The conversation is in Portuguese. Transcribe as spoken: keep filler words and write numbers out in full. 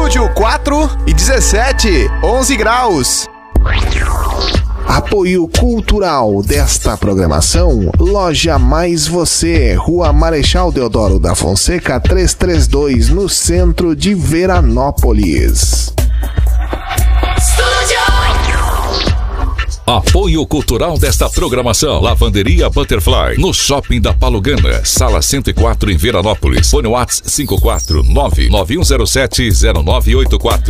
Estúdio quatro e dezessete, onze graus. Apoio cultural desta programação, Loja Mais Você, Rua Marechal Deodoro da Fonseca, trezentos e trinta e dois, no centro de Veranópolis. Apoio cultural desta programação, Lavanderia Butterfly, no Shopping da Palugana, sala cento e quatro em Veranópolis. Fone WhatsApp cinco quatro nove nove um zero sete zero nove oito quatro.